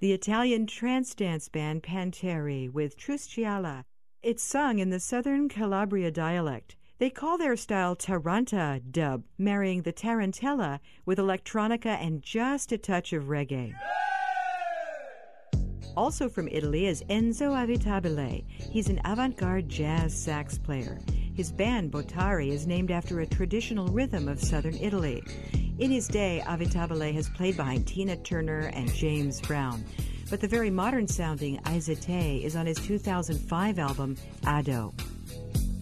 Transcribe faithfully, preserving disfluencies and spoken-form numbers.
the Italian trance dance band Panteri with Trusciala. It's sung in the southern Calabria dialect. They call their style Taranta dub, marrying the tarantella with electronica and just a touch of reggae. Also from Italy is Enzo Avitabile. He's an avant-garde jazz sax player. His band, Botari, is named after a traditional rhythm of southern Italy. In his day, Avitabile has played behind Tina Turner and James Brown. But the very modern-sounding Aizete is on his two thousand five album, Ado.